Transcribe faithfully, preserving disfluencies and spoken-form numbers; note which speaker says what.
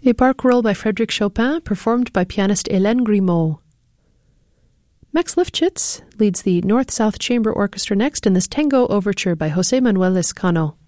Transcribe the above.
Speaker 1: A bark roll by Frédéric Chopin, performed by pianist Hélène Grimaud. Max Lifshitz leads the North-South Chamber Orchestra next in this tango overture by José Manuel Lescano.